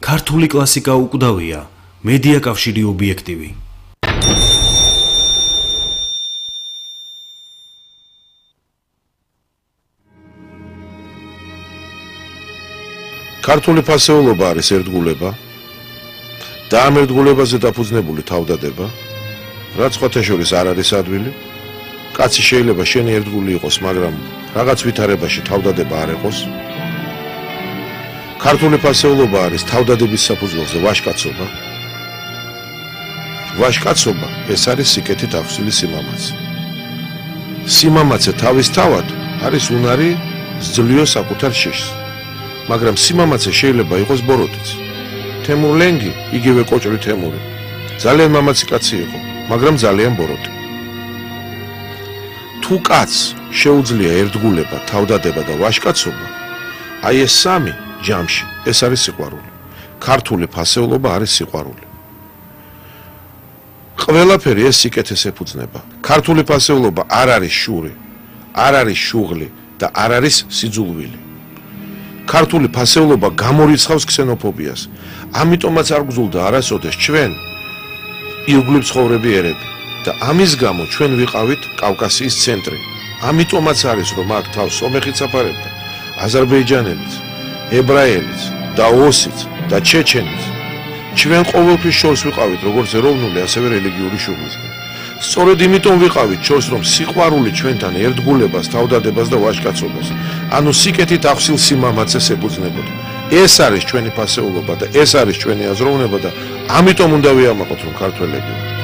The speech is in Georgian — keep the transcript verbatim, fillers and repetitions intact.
ქართული კლასიკა უკვდავია, მედია კავშირი ობიექტივი. ქართული ფასეულობა არის ერთგულება და ამ ერთგულებაზე დაფუძნებული თავდადება, რაც სხვათა შორის არ არის ადვილი. კაცი შეიძლება შენი ერთგული იყოს, მაგრამ რაღაც ვითარებაში თავდადება არ იყოს. ქართული ფასეულობა არის თავდადების საფუძველზე ვაჟკაცობა. ვაჟკაცობა ეს არის სიკეთით ახსილი სიმამაცე. სიმამაცე თავისთავად არის უნარი ზძლიო საკუთარ შიშს. მაგრამ სიმამაცე შეიძლება იყოს ბოროტიც. თემურ ლენგი, იგივე კოჭრი თემური, ძალიან მამაცი კაცი იყო, მაგრამ ძალიან ბოროტი. თუ კაცს შეუძლია ერთგულება, თავდადება და ვაჟკაცობა, აი ეს სამი ჯამში, ეს არის სიყვარული. ქართული ფასეულობა არის სიყვარული. ყველაფერი ეს სიკეთეს ეფუძნება. ქართული ფასეულობა არ არის შური, არ არის შუღლი და არ არის სიძულვილი. ქართული ფასეულობა გამორიცხავს ქსენოფობიას. ამიტომაც არ გძულდა არასოდეს ჩვენ ირგვლივ ცხოვრები ერები და ამის გამო ჩვენ ვიყავით კავკასიის ცენტრი. ამიტომაც არის რომ აქ თავს სომეხიც აფარებდა, აზერბაიჯანელიც, ებრაელიც და ოსიც და ჩეჩენიც. ჩვენ ყოველთვის შორს ვიყავით როგორც ეროვნული, ასევე რელიგიური შუღლისგან. სწორედ იმიტომ ვიყავით შორს, რომ სიყვარული ჩვენთან ერთგულებას, თავდადებას და ვაჟკაცობას, ანუ სიკეთით ახსილ სიმამაცეს ეფუძნებოდა. ეს არის ჩვენი ფასეულობა და ეს არის ჩვენი აზროვნება და ამიტომ უნდა ვიამაყოთ, რომ ქართველები ვართ.